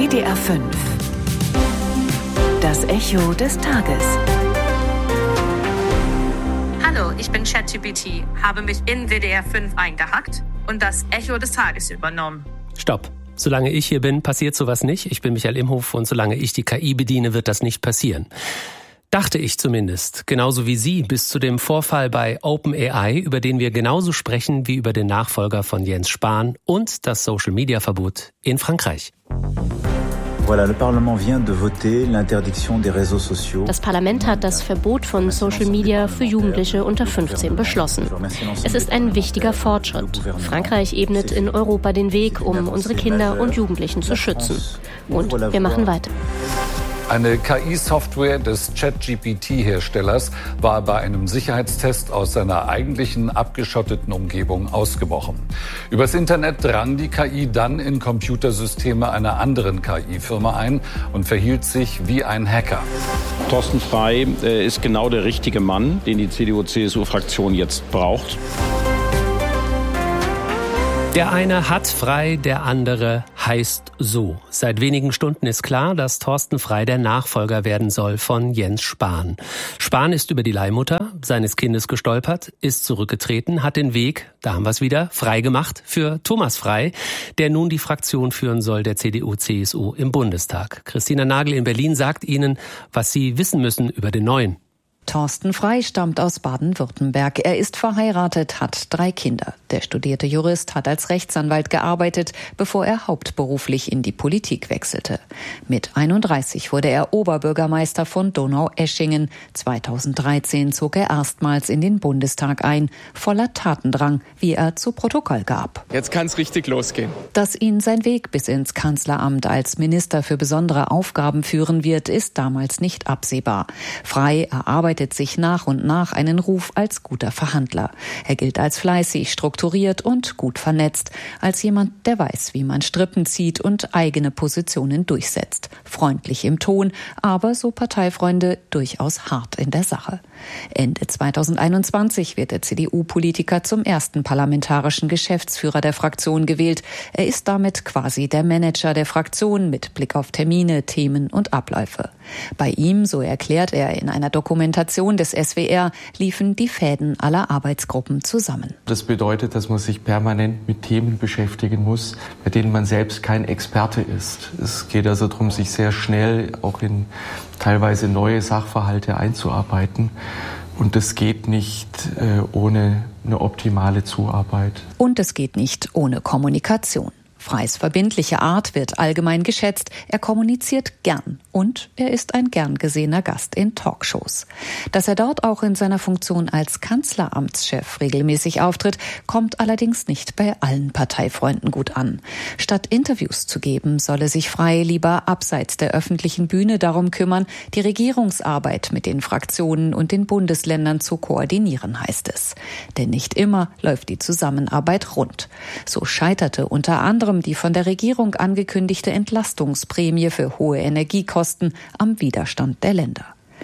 WDR 5. Das Echo des Tages. Hallo, ich bin ChatGPT, habe mich in WDR 5 eingehackt und das Echo des Tages übernommen. Stopp. Solange ich hier bin, passiert sowas nicht. Ich bin Michael Imhof und solange ich die KI bediene, wird das nicht passieren. Dachte ich zumindest, genauso wie Sie, bis zu dem Vorfall bei OpenAI, über den wir genauso sprechen wie über den Nachfolger von Jens Spahn und das Social-Media-Verbot in Frankreich. Das Parlament hat das Verbot von Social Media für Jugendliche unter 15 beschlossen. Es ist ein wichtiger Fortschritt. Frankreich ebnet in Europa den Weg, um unsere Kinder und Jugendlichen zu schützen. Und wir machen weiter. Eine KI-Software des ChatGPT-Herstellers war bei einem Sicherheitstest aus seiner eigentlichen abgeschotteten Umgebung ausgebrochen. Übers Internet drang die KI dann in Computersysteme einer anderen KI-Firma ein und verhielt sich wie ein Hacker. Thorsten Frey ist genau der richtige Mann, den die CDU-CSU-Fraktion jetzt braucht. Der eine hat Frey, der andere heißt so. Seit wenigen Stunden ist klar, dass Thorsten Frey der Nachfolger werden soll von Jens Spahn. Spahn ist über die Leihmutter seines Kindes gestolpert, ist zurückgetreten, hat den Weg, da haben wir es wieder, frei gemacht für Thomas Frey, der nun die Fraktion führen soll der CDU-CSU im Bundestag. Christina Nagel in Berlin sagt Ihnen, was Sie wissen müssen über den Neuen. Thorsten Frey stammt aus Baden-Württemberg. Er ist verheiratet, hat 3 Kinder. Der studierte Jurist hat als Rechtsanwalt gearbeitet, bevor er hauptberuflich in die Politik wechselte. Mit 31 wurde er Oberbürgermeister von Donaueschingen. 2013 zog er erstmals in den Bundestag ein, voller Tatendrang, wie er zu Protokoll gab. Jetzt kann es richtig losgehen. Dass ihn sein Weg bis ins Kanzleramt als Minister für besondere Aufgaben führen wird, ist damals nicht absehbar. Frey erarbeitet sich nach und nach einen Ruf als guter Verhandler. Er gilt als fleißig, strukturiert und gut vernetzt, als jemand, der weiß, wie man Strippen zieht und eigene Positionen durchsetzt. Freundlich im Ton, aber, so Parteifreunde, durchaus hart in der Sache. Ende 2021 wird der CDU-Politiker zum ersten parlamentarischen Geschäftsführer der Fraktion gewählt. Er ist damit quasi der Manager der Fraktion mit Blick auf Termine, Themen und Abläufe. Bei ihm, so erklärt er in einer Dokumentation des SWR, liefen die Fäden aller Arbeitsgruppen zusammen. Das bedeutet, dass man sich permanent mit Themen beschäftigen muss, bei denen man selbst kein Experte ist. Es geht also darum, sich sehr schnell auch in teilweise neue Sachverhalte einzuarbeiten. Und das geht nicht ohne eine optimale Zuarbeit. Und es geht nicht ohne Kommunikation. Freys verbindliche Art wird allgemein geschätzt. Er kommuniziert gern und er ist ein gern gesehener Gast in Talkshows. Dass er dort auch in seiner Funktion als Kanzleramtschef regelmäßig auftritt, kommt allerdings nicht bei allen Parteifreunden gut an. Statt Interviews zu geben, solle sich Frey lieber abseits der öffentlichen Bühne darum kümmern, die Regierungsarbeit mit den Fraktionen und den Bundesländern zu koordinieren, heißt es. Denn nicht immer läuft die Zusammenarbeit rund. So scheiterte unter anderem die von der Regierung angekündigte Entlastungsprämie für hohe Energiekosten am Widerstand der Länder.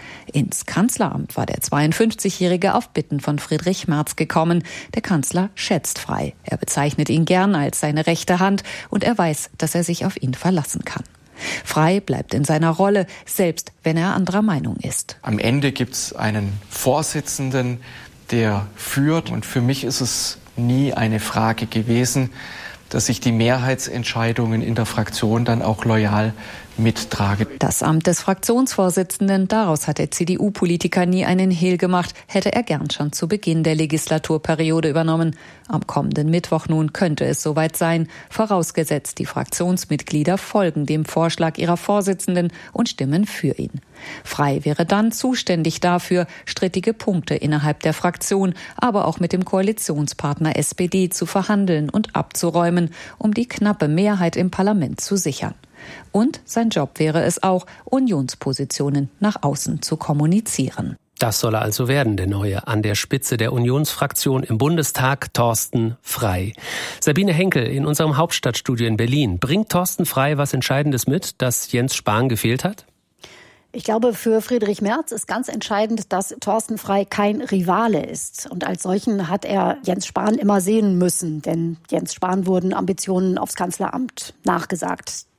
Ins Kanzleramt war der 52-Jährige auf Bitten von Friedrich Merz gekommen. Der Kanzler schätzt Frey. Er bezeichnet ihn gern als seine rechte Hand und er weiß, dass er sich auf ihn verlassen kann. Frey bleibt in seiner Rolle, selbst wenn er anderer Meinung ist. Am Ende gibt es einen Vorsitzenden, der führt. Und für mich ist es nie eine Frage gewesen, dass ich die Mehrheitsentscheidungen in der Fraktion dann auch loyal mittrage. Das Amt des Fraktionsvorsitzenden, daraus hat der CDU-Politiker nie einen Hehl gemacht, hätte er gern schon zu Beginn der Legislaturperiode übernommen. Am kommenden Mittwoch nun könnte es soweit sein, vorausgesetzt die Fraktionsmitglieder folgen dem Vorschlag ihrer Vorsitzenden und stimmen für ihn. Frey wäre dann zuständig dafür, strittige Punkte innerhalb der Fraktion, aber auch mit dem Koalitionspartner SPD zu verhandeln und abzuräumen, um die knappe Mehrheit im Parlament zu sichern. Und sein Job wäre es auch, Unionspositionen nach außen zu kommunizieren. Das soll er also werden, der Neue, an der Spitze der Unionsfraktion im Bundestag, Thorsten Frey. Sabine Henkel in unserem Hauptstadtstudio in Berlin. Bringt Thorsten Frey was Entscheidendes mit, das Jens Spahn gefehlt hat? Ich glaube, für Friedrich Merz ist ganz entscheidend, dass Thorsten Frey kein Rivale ist. Und als solchen hat er Jens Spahn immer sehen müssen. Denn Jens Spahn wurden Ambitionen aufs Kanzleramt nachgesagt.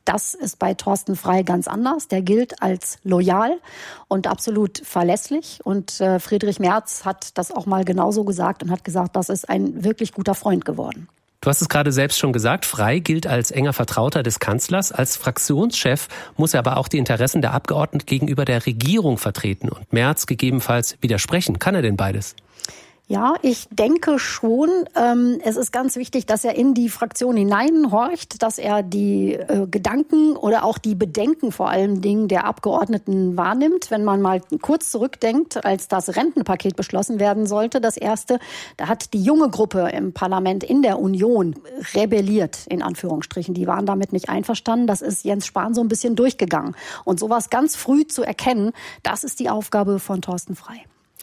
Das ist bei Thorsten Frey ganz anders. Der gilt als loyal und absolut verlässlich. Und Friedrich Merz hat das auch mal genauso gesagt und hat gesagt, das ist ein wirklich guter Freund geworden. Du hast es gerade selbst schon gesagt, Frey gilt als enger Vertrauter des Kanzlers. Als Fraktionschef muss er aber auch die Interessen der Abgeordneten gegenüber der Regierung vertreten und Merz gegebenenfalls widersprechen. Kann er denn beides? Ja, ich denke schon. Es ist ganz wichtig, dass er in die Fraktion hineinhorcht, dass er die Gedanken oder auch die Bedenken vor allen Dingen der Abgeordneten wahrnimmt. Wenn man mal kurz zurückdenkt, als das Rentenpaket beschlossen werden sollte, das erste, da hat die junge Gruppe im Parlament in der Union rebelliert, in Anführungsstrichen. Die waren damit nicht einverstanden. Das ist Jens Spahn so ein bisschen durchgegangen. Und sowas ganz früh zu erkennen, das ist die Aufgabe von Thorsten Frey.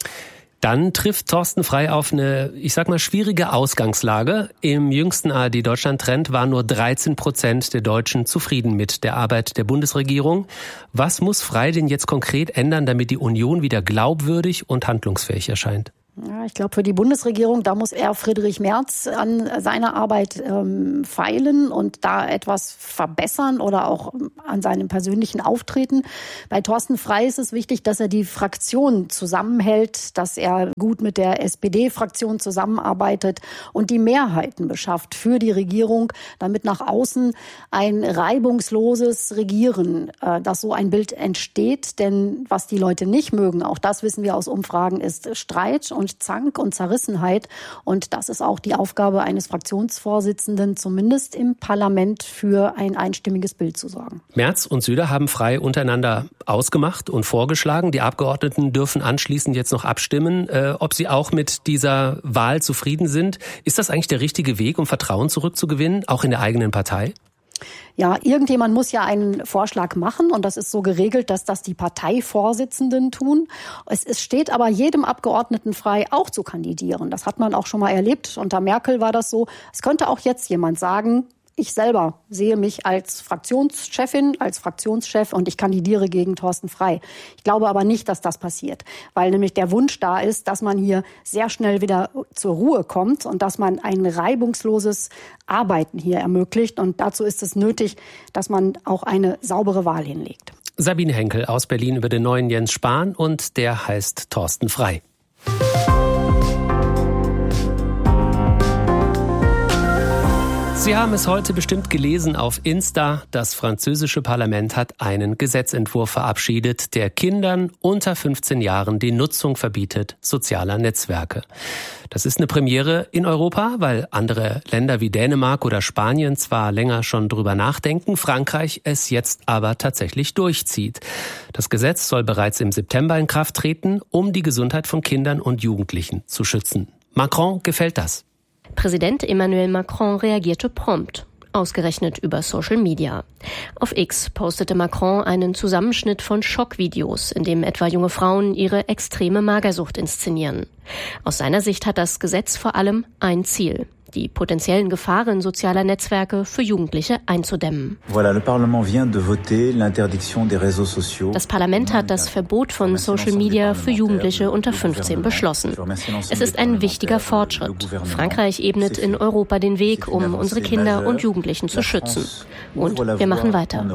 Dann trifft Thorsten Frey auf eine, ich sag mal, schwierige Ausgangslage. Im jüngsten ARD-Deutschland-Trend waren nur 13% der Deutschen zufrieden mit der Arbeit der Bundesregierung. Was muss Frey denn jetzt konkret ändern, damit die Union wieder glaubwürdig und handlungsfähig erscheint? Ja, ich glaube, für die Bundesregierung, da muss er Friedrich Merz an seiner Arbeit feilen und da etwas verbessern oder auch an seinem persönlichen Auftreten. Bei Thorsten Frey ist es wichtig, dass er die Fraktion zusammenhält, dass er gut mit der SPD-Fraktion zusammenarbeitet und die Mehrheiten beschafft für die Regierung, damit nach außen ein reibungsloses Regieren, dass so ein Bild entsteht. Denn was die Leute nicht mögen, auch das wissen wir aus Umfragen, ist Streit und Zank und Zerrissenheit. Und das ist auch die Aufgabe eines Fraktionsvorsitzenden, zumindest im Parlament für ein einstimmiges Bild zu sorgen. Merz und Söder haben Frey untereinander ausgemacht und vorgeschlagen. Die Abgeordneten dürfen anschließend jetzt noch abstimmen, ob sie auch mit dieser Wahl zufrieden sind. Ist das eigentlich der richtige Weg, um Vertrauen zurückzugewinnen, auch in der eigenen Partei? Ja, irgendjemand muss ja einen Vorschlag machen und das ist so geregelt, dass das die Parteivorsitzenden tun. Es steht aber jedem Abgeordneten frei, auch zu kandidieren. Das hat man auch schon mal erlebt. Unter Merkel war das so. Es könnte auch jetzt jemand sagen, ich selber sehe mich als Fraktionschefin, als Fraktionschef und ich kandidiere gegen Thorsten Frey. Ich glaube aber nicht, dass das passiert, weil nämlich der Wunsch da ist, dass man hier sehr schnell wieder zur Ruhe kommt und dass man ein reibungsloses Arbeiten hier ermöglicht. Und dazu ist es nötig, dass man auch eine saubere Wahl hinlegt. Sabine Henkel aus Berlin über den neuen Jens Spahn und der heißt Thorsten Frey. Sie haben es heute bestimmt gelesen auf Insta. Das französische Parlament hat einen Gesetzentwurf verabschiedet, der Kindern unter 15 Jahren die Nutzung verbietet sozialer Netzwerke. Das ist eine Premiere in Europa, weil andere Länder wie Dänemark oder Spanien zwar länger schon drüber nachdenken, Frankreich es jetzt aber tatsächlich durchzieht. Das Gesetz soll bereits im September in Kraft treten, um die Gesundheit von Kindern und Jugendlichen zu schützen. Macron gefällt das. Präsident Emmanuel Macron reagierte prompt, ausgerechnet über Social Media. Auf X postete Macron einen Zusammenschnitt von Schockvideos, in dem etwa junge Frauen ihre extreme Magersucht inszenieren. Aus seiner Sicht hat das Gesetz vor allem ein Ziel: die potenziellen Gefahren sozialer Netzwerke für Jugendliche einzudämmen. Das Parlament hat das Verbot von Social Media für Jugendliche unter 15 beschlossen. Es ist ein wichtiger Fortschritt. Frankreich ebnet in Europa den Weg, um unsere Kinder und Jugendlichen zu schützen. Und wir machen weiter.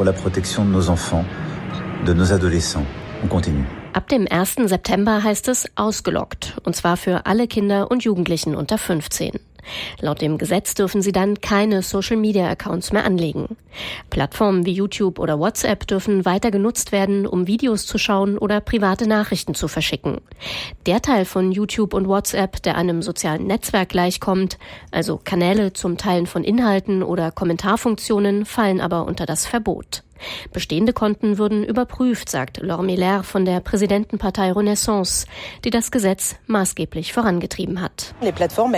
Ab dem 1. September heißt es ausgelockt, und zwar für alle Kinder und Jugendlichen unter 15. Laut dem Gesetz dürfen sie dann keine Social-Media-Accounts mehr anlegen. Plattformen wie YouTube oder WhatsApp dürfen weiter genutzt werden, um Videos zu schauen oder private Nachrichten zu verschicken. Der Teil von YouTube und WhatsApp, der einem sozialen Netzwerk gleichkommt, also Kanäle zum Teilen von Inhalten oder Kommentarfunktionen, fallen aber unter das Verbot. Bestehende Konten würden überprüft, sagt Laure Miller von der Präsidentenpartei Renaissance, die das Gesetz maßgeblich vorangetrieben hat. Die Plattformen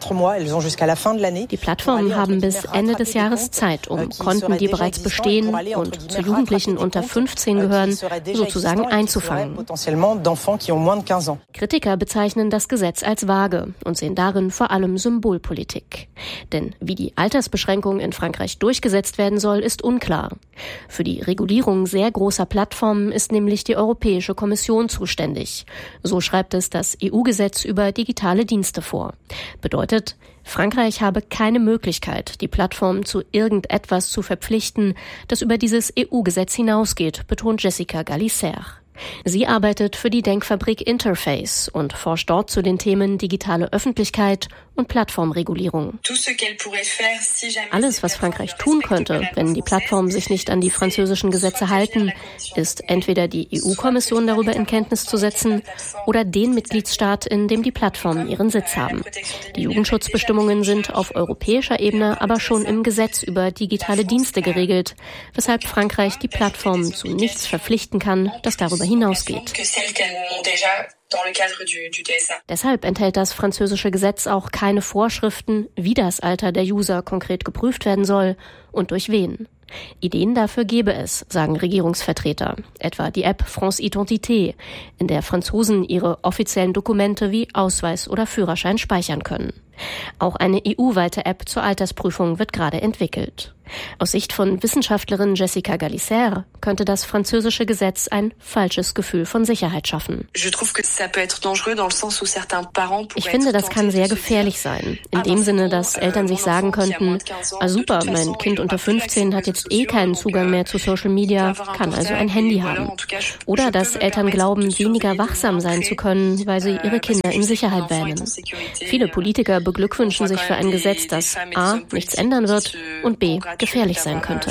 haben bis Ende des Jahres Zeit, um Konten, die bereits bestehen und zu Jugendlichen unter 15 gehören, sozusagen einzufangen. Kritiker bezeichnen das Gesetz als vage und sehen darin vor allem Symbolpolitik. Denn wie die Altersbeschränkung in Frankreich durchgesetzt werden soll, ist unklar. Für die Regulierung sehr großer Plattformen ist nämlich die Europäische Kommission zuständig. So schreibt es das EU-Gesetz über digitale Dienste vor. Bedeutet, Frankreich habe keine Möglichkeit, die Plattformen zu irgendetwas zu verpflichten, das über dieses EU-Gesetz hinausgeht, betont Jessica Galicer. Sie arbeitet für die Denkfabrik Interface und forscht dort zu den Themen digitale Öffentlichkeit und Plattformregulierung. Alles, was Frankreich tun könnte, wenn die Plattformen sich nicht an die französischen Gesetze halten, ist entweder die EU-Kommission darüber in Kenntnis zu setzen oder den Mitgliedstaat, in dem die Plattformen ihren Sitz haben. Die Jugendschutzbestimmungen sind auf europäischer Ebene aber schon im Gesetz über digitale Dienste geregelt, weshalb Frankreich die Plattformen zu nichts verpflichten kann, das darüber hinausgeht. Deshalb enthält das französische Gesetz auch keine Vorschriften, wie das Alter der User konkret geprüft werden soll und durch wen. Ideen dafür gäbe es, sagen Regierungsvertreter, etwa die App France Identité, in der Franzosen ihre offiziellen Dokumente wie Ausweis oder Führerschein speichern können. Auch eine EU-weite App zur Altersprüfung wird gerade entwickelt. Aus Sicht von Wissenschaftlerin Jessica Galicer könnte das französische Gesetz ein falsches Gefühl von Sicherheit schaffen. Ich finde, das kann sehr gefährlich sein. In dem Sinne, dass Eltern sich sagen könnten, super, mein Kind unter 15 hat jetzt keinen Zugang mehr zu Social Media, kann also ein Handy haben. Oder dass Eltern glauben, weniger wachsam sein zu können, weil sie ihre Kinder in Sicherheit wähnen. Viele Politiker beglückwünschen sich für ein Gesetz, das a. nichts ändern wird und b. gefährlich sein könnte.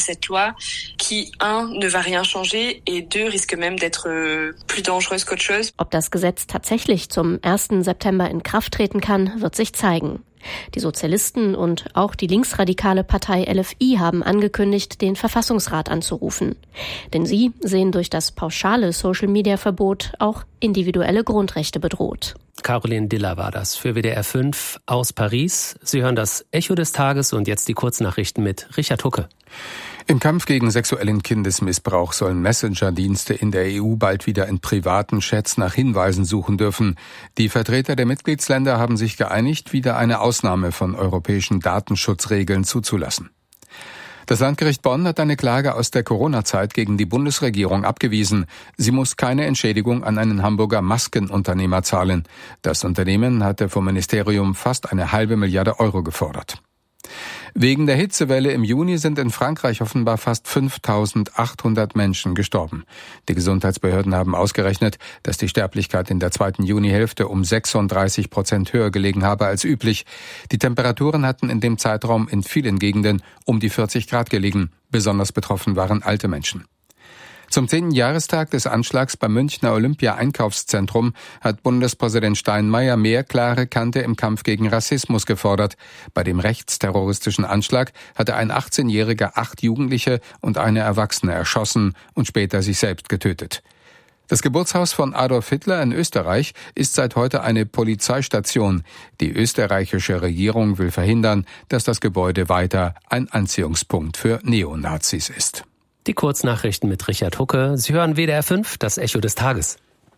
Ob das Gesetz tatsächlich zum 1. September in Kraft treten kann, wird sich zeigen. Die Sozialisten und auch die linksradikale Partei LFI haben angekündigt, den Verfassungsrat anzurufen. Denn sie sehen durch das pauschale Social-Media-Verbot auch individuelle Grundrechte bedroht. Caroline Diller war das für WDR 5 aus Paris. Sie hören das Echo des Tages und jetzt die Kurznachrichten mit Richard Hucke. Im Kampf gegen sexuellen Kindesmissbrauch sollen Messenger-Dienste in der EU bald wieder in privaten Chats nach Hinweisen suchen dürfen. Die Vertreter der Mitgliedsländer haben sich geeinigt, wieder eine Ausnahme von europäischen Datenschutzregeln zuzulassen. Das Landgericht Bonn hat eine Klage aus der Corona-Zeit gegen die Bundesregierung abgewiesen. Sie muss keine Entschädigung an einen Hamburger Maskenunternehmer zahlen. Das Unternehmen hatte vom Ministerium fast 1,5 Milliarde Euro gefordert. Wegen der Hitzewelle im Juni sind in Frankreich offenbar fast 5.800 Menschen gestorben. Die Gesundheitsbehörden haben ausgerechnet, dass die Sterblichkeit in der zweiten Junihälfte um 36% höher gelegen habe als üblich. Die Temperaturen hatten in dem Zeitraum in vielen Gegenden um die 40 Grad gelegen. Besonders betroffen waren alte Menschen. Zum 10. Jahrestag des Anschlags beim Münchner Olympia-Einkaufszentrum hat Bundespräsident Steinmeier mehr klare Kante im Kampf gegen Rassismus gefordert. Bei dem rechtsterroristischen Anschlag hatte ein 18-Jähriger 8 Jugendliche und eine Erwachsene erschossen und später sich selbst getötet. Das Geburtshaus von Adolf Hitler in Österreich ist seit heute eine Polizeistation. Die österreichische Regierung will verhindern, dass das Gebäude weiter ein Anziehungspunkt für Neonazis ist. Die Kurznachrichten mit Richard Hucke. Sie hören WDR 5, das Echo des Tages.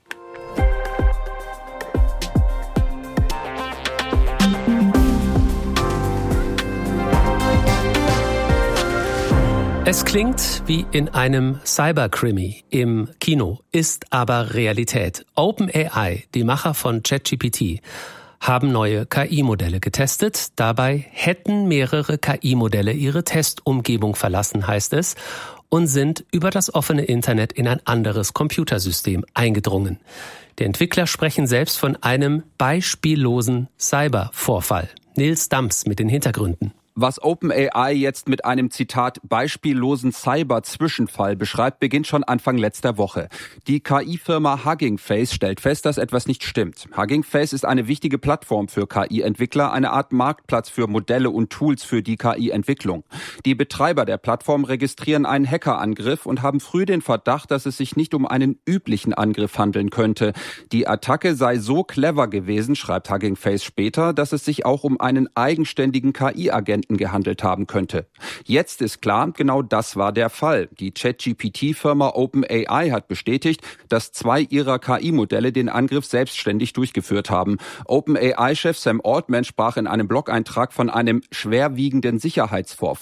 Es klingt wie in einem Cyberkrimi im Kino, ist aber Realität. OpenAI, die Macher von ChatGPT, haben neue KI-Modelle getestet. Dabei hätten mehrere KI-Modelle ihre Testumgebung verlassen, heißt es, und sind über das offene Internet in ein anderes Computersystem eingedrungen. Die Entwickler sprechen selbst von einem beispiellosen Cybervorfall. Nils Dams mit den Hintergründen. Was OpenAI jetzt mit einem, Zitat, beispiellosen Cyber-Zwischenfall beschreibt, beginnt schon Anfang letzter Woche. Die KI-Firma Hugging Face stellt fest, dass etwas nicht stimmt. Hugging Face ist eine wichtige Plattform für KI-Entwickler, eine Art Marktplatz für Modelle und Tools für die KI-Entwicklung. Die Betreiber der Plattform registrieren einen Hackerangriff und haben früh den Verdacht, dass es sich nicht um einen üblichen Angriff handeln könnte. Die Attacke sei so clever gewesen, schreibt Hugging Face später, dass es sich auch um einen eigenständigen KI-Agenten gehandelt haben könnte. Jetzt ist klar, genau das war der Fall. Die ChatGPT-Firma OpenAI hat bestätigt, dass 2 ihrer KI-Modelle den Angriff selbstständig durchgeführt haben. OpenAI-Chef Sam Altman sprach in einem Blog-Eintrag von einem schwerwiegenden Sicherheitsvorfall.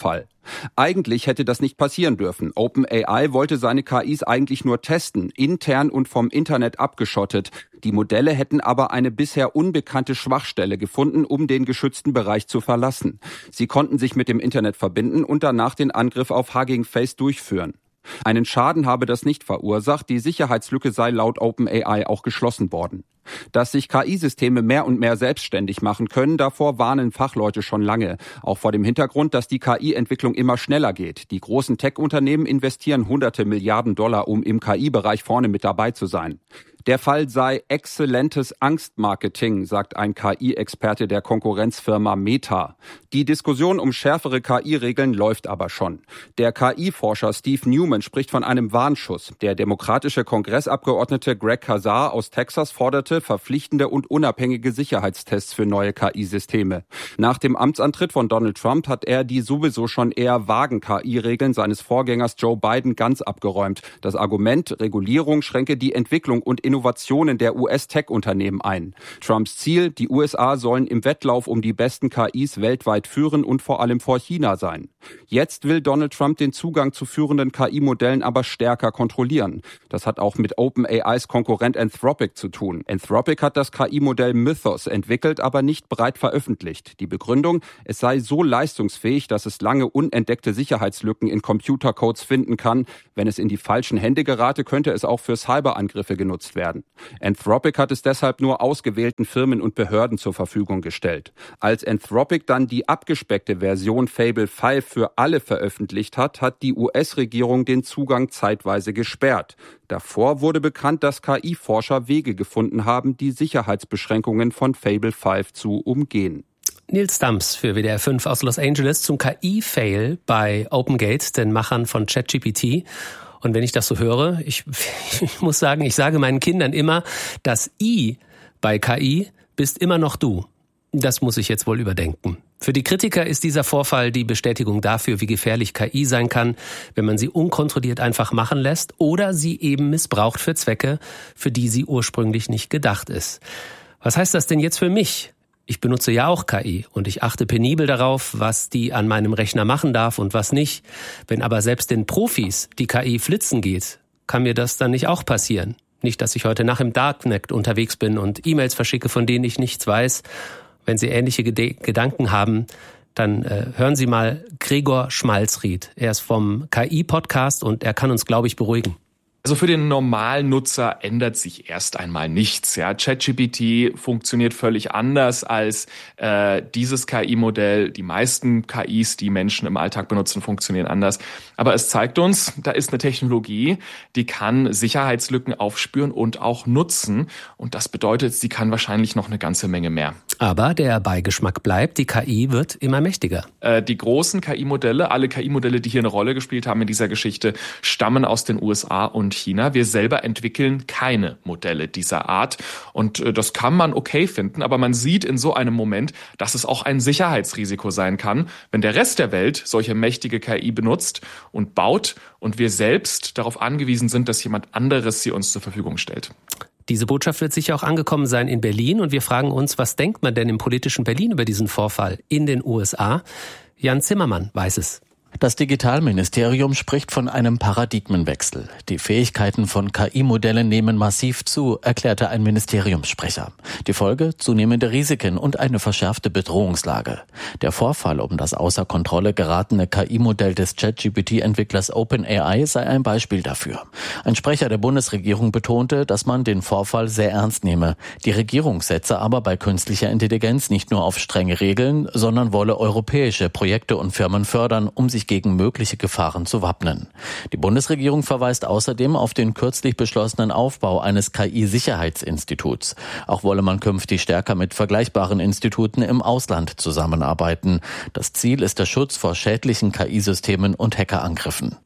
Eigentlich hätte das nicht passieren dürfen. OpenAI wollte seine KIs eigentlich nur testen, intern und vom Internet abgeschottet. Die Modelle hätten aber eine bisher unbekannte Schwachstelle gefunden, um den geschützten Bereich zu verlassen. Sie konnten sich mit dem Internet verbinden und danach den Angriff auf Hugging Face durchführen. Einen Schaden habe das nicht verursacht, die Sicherheitslücke sei laut OpenAI auch geschlossen worden. Dass sich KI-Systeme mehr und mehr selbstständig machen können, davor warnen Fachleute schon lange. Auch vor dem Hintergrund, dass die KI-Entwicklung immer schneller geht. Die großen Tech-Unternehmen investieren hunderte Milliarden $, um im KI-Bereich vorne mit dabei zu sein. Der Fall sei exzellentes Angstmarketing, sagt ein KI-Experte der Konkurrenzfirma Meta. Die Diskussion um schärfere KI-Regeln läuft aber schon. Der KI-Forscher Steve Newman spricht von einem Warnschuss. Der demokratische Kongressabgeordnete Greg Casar aus Texas forderte verpflichtende und unabhängige Sicherheitstests für neue KI-Systeme. Nach dem Amtsantritt von Donald Trump hat er die sowieso schon eher vagen KI-Regeln seines Vorgängers Joe Biden ganz abgeräumt. Das Argument, Regulierung schränke die Entwicklung und Innovationen der US-Tech-Unternehmen ein. Trumps Ziel, die USA sollen im Wettlauf um die besten KIs weltweit führen und vor allem vor China sein. Jetzt will Donald Trump den Zugang zu führenden KI-Modellen aber stärker kontrollieren. Das hat auch mit OpenAIs Konkurrent Anthropic zu tun. Anthropic hat das KI-Modell Mythos entwickelt, aber nicht breit veröffentlicht. Die Begründung, es sei so leistungsfähig, dass es lange unentdeckte Sicherheitslücken in Computercodes finden kann. Wenn es in die falschen Hände gerate, könnte es auch für Cyberangriffe genutzt werden. Anthropic hat es deshalb nur ausgewählten Firmen und Behörden zur Verfügung gestellt. Als Anthropic dann die abgespeckte Version Fable 5 für alle veröffentlicht hat, hat die US-Regierung den Zugang zeitweise gesperrt. Davor wurde bekannt, dass KI-Forscher Wege gefunden haben, die Sicherheitsbeschränkungen von Fable 5 zu umgehen. Nils Dams für WDR 5 aus Los Angeles zum KI-Fail bei OpenGate, den Machern von ChatGPT. Und wenn ich das so höre, ich muss sagen, ich sage meinen Kindern immer, das I bei KI bist immer noch du. Das muss ich jetzt wohl überdenken. Für die Kritiker ist dieser Vorfall die Bestätigung dafür, wie gefährlich KI sein kann, wenn man sie unkontrolliert einfach machen lässt oder sie eben missbraucht für Zwecke, für die sie ursprünglich nicht gedacht ist. Was heißt das denn jetzt für mich? Ich benutze ja auch KI und ich achte penibel darauf, was die an meinem Rechner machen darf und was nicht. Wenn aber selbst den Profis die KI flitzen geht, kann mir das dann nicht auch passieren. Nicht, dass ich heute Nacht im Darknet unterwegs bin und E-Mails verschicke, von denen ich nichts weiß. Wenn Sie ähnliche Gedanken haben, dann hören Sie mal Gregor Schmalzried. Er ist vom KI-Podcast und er kann uns, glaube ich, beruhigen. Also für den normalen Nutzer ändert sich erst einmal nichts. Ja, ChatGPT funktioniert völlig anders als dieses KI-Modell. Die meisten KIs, die Menschen im Alltag benutzen, funktionieren anders. Aber es zeigt uns, da ist eine Technologie, die kann Sicherheitslücken aufspüren und auch nutzen. Und das bedeutet, sie kann wahrscheinlich noch eine ganze Menge mehr. Aber der Beigeschmack bleibt, die KI wird immer mächtiger. Die großen KI-Modelle, alle KI-Modelle, die hier eine Rolle gespielt haben in dieser Geschichte, stammen aus den USA und China. Wir selber entwickeln keine Modelle dieser Art. Und das kann man okay finden, aber man sieht in so einem Moment, dass es auch ein Sicherheitsrisiko sein kann, wenn der Rest der Welt solche mächtige KI benutzt und baut und wir selbst darauf angewiesen sind, dass jemand anderes sie uns zur Verfügung stellt. Diese Botschaft wird sicher auch angekommen sein in Berlin und wir fragen uns, was denkt man denn im politischen Berlin über diesen Vorfall in den USA? Jan Zimmermann weiß es. Das Digitalministerium spricht von einem Paradigmenwechsel. Die Fähigkeiten von KI-Modellen nehmen massiv zu, erklärte ein Ministeriumssprecher. Die Folge? Zunehmende Risiken und eine verschärfte Bedrohungslage. Der Vorfall um das außer Kontrolle geratene KI-Modell des ChatGPT-Entwicklers OpenAI sei ein Beispiel dafür. Ein Sprecher der Bundesregierung betonte, dass man den Vorfall sehr ernst nehme. Die Regierung setze aber bei künstlicher Intelligenz nicht nur auf strenge Regeln, sondern wolle europäische Projekte und Firmen fördern, um sich gegen mögliche Gefahren zu wappnen. Die Bundesregierung verweist außerdem auf den kürzlich beschlossenen Aufbau eines KI-Sicherheitsinstituts. Auch wolle man künftig stärker mit vergleichbaren Instituten im Ausland zusammenarbeiten. Das Ziel ist der Schutz vor schädlichen KI-Systemen und Hackerangriffen.